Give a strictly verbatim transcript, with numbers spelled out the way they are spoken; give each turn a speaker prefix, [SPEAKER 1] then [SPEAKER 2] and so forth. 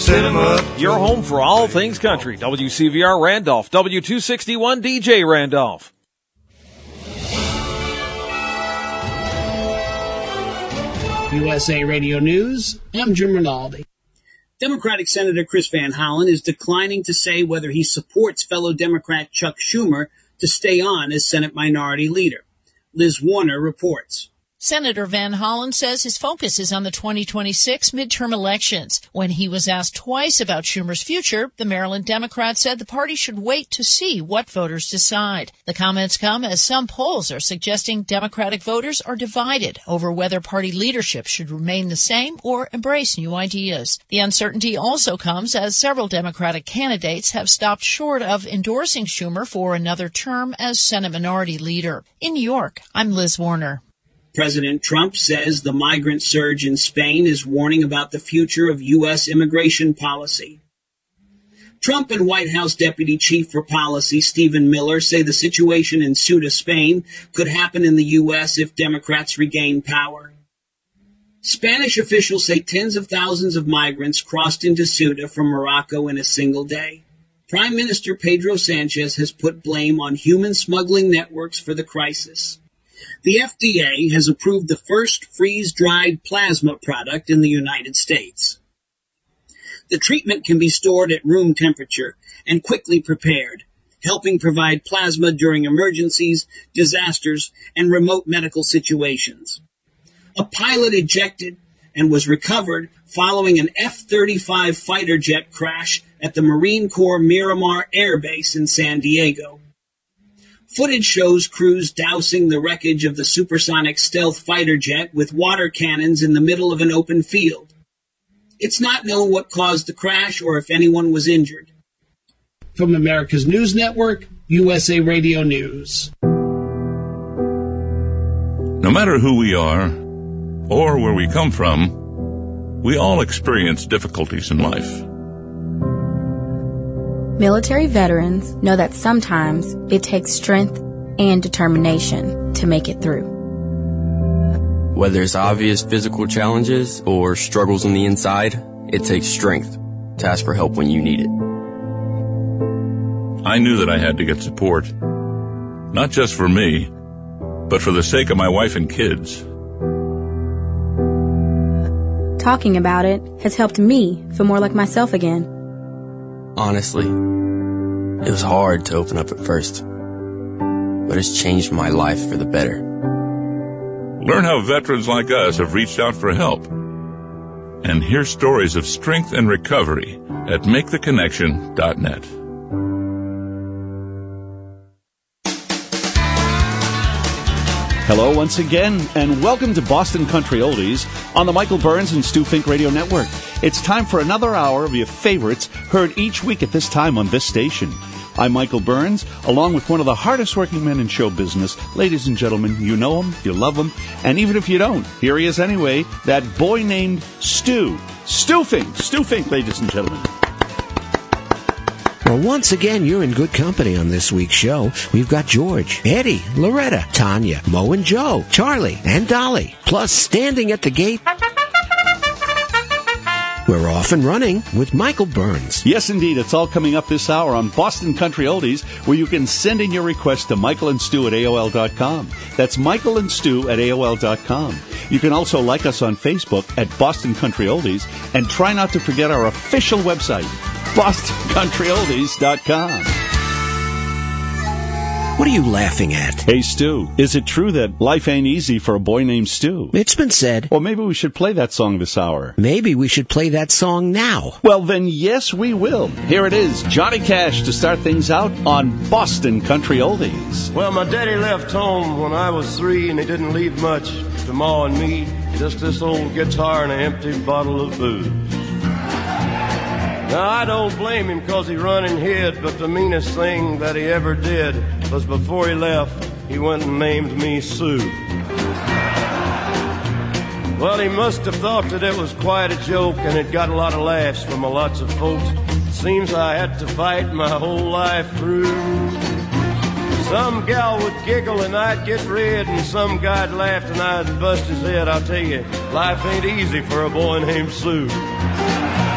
[SPEAKER 1] set 'em up.
[SPEAKER 2] Your home for all things country. W C V R Randolph, W two sixty-one D J Randolph.
[SPEAKER 3] U S A Radio News, I'm Jim Rinaldi. Democratic Senator Chris Van Hollen is declining to say whether he supports fellow Democrat Chuck Schumer to stay on as Senate Minority Leader. Liz Warner reports.
[SPEAKER 4] Senator Van Hollen says his focus is on the twenty twenty-six midterm elections. When he was asked twice about Schumer's future, the Maryland Democrat said the party should wait to see what voters decide. The comments come as some polls are suggesting Democratic voters are divided over whether party leadership should remain the same or embrace new ideas. The uncertainty also comes as several Democratic candidates have stopped short of endorsing Schumer for another term as Senate Minority Leader. In New York, I'm Liz Warner.
[SPEAKER 3] President Trump says the migrant surge in Spain is warning about the future of U S immigration policy. Trump and White House Deputy Chief for Policy Stephen Miller say the situation in Ceuta, Spain, could happen in the U S if Democrats regain power. Spanish officials say tens of thousands of migrants crossed into Ceuta from Morocco in a single day. Prime Minister Pedro Sanchez has put blame on human smuggling networks for the crisis. The F D A has approved the first freeze-dried plasma product in the United States. The treatment can be stored at room temperature and quickly prepared, helping provide plasma during emergencies, disasters, and remote medical situations. A pilot ejected and was recovered following an F thirty-five fighter jet crash at the Marine Corps Miramar Air Base in San Diego. Footage shows crews dousing the wreckage of the supersonic stealth fighter jet with water cannons in the middle of an open field. It's not known what caused the crash or if anyone was injured. From America's News Network, U S A Radio News.
[SPEAKER 5] No matter who we are or where we come from, we all experience difficulties in life.
[SPEAKER 6] Military veterans know that sometimes it takes strength and determination to make it through.
[SPEAKER 7] Whether it's obvious physical challenges or struggles on the inside, it takes strength to ask for help when you need it.
[SPEAKER 5] I knew that I had to get support, not just for me, but for the sake of my wife and kids.
[SPEAKER 6] Talking about it has helped me feel more like myself again.
[SPEAKER 7] Honestly, it was hard to open up at first, but it's changed my life for the better.
[SPEAKER 5] Learn how veterans like us have reached out for help, and hear stories of strength and recovery at make the connection dot net.
[SPEAKER 8] Hello once again, and welcome to Boston Country Oldies on the Michael Burns and Stu Fink Radio Network. It's time for another hour of your favorites heard each week at this time on this station. I'm Michael Burns, along with one of the hardest working men in show business. Ladies and gentlemen, you know him, you love him, and even if you don't, here he is anyway, that boy named Stu. Stu Fink, Stu Fink, ladies and gentlemen.
[SPEAKER 9] Well, once again, you're in good company on this week's show. We've got George, Eddie, Loretta, Tanya, Mo and Joe, Charlie, and Dolly. Plus, standing at the gate, we're off and running with Michael Burns.
[SPEAKER 8] Yes, indeed. It's all coming up this hour on Boston Country Oldies, where you can send in your request to Michael and Stu at A O L dot com. That's Michael and Stu at A O L dot com. You can also like us on Facebook at Boston Country Oldies, and try not to forget our official website, Boston Country Oldies dot com.
[SPEAKER 9] What are you laughing at?
[SPEAKER 8] Hey, Stu, is it true that life ain't easy for a boy named Stu?
[SPEAKER 9] It's been said.
[SPEAKER 8] Well, maybe we should play that song this hour.
[SPEAKER 9] Maybe we should play that song now.
[SPEAKER 8] Well, then, yes, we will. Here it is, Johnny Cash, to start things out on Boston Country Oldies.
[SPEAKER 10] Well, my daddy left home when I was three, and he didn't leave much to Ma and me. Just this old guitar and an empty bottle of booze. Now, I don't blame him because he run and hid, but the meanest thing that he ever did was before he left, he went and named me Sue. Well, he must have thought that it was quite a joke, and it got a lot of laughs from a lots of folks. Seems I had to fight my whole life through. Some gal would giggle and I'd get red, and some guy'd laugh and I'd bust his head. I'll tell you, life ain't easy for a boy named Sue.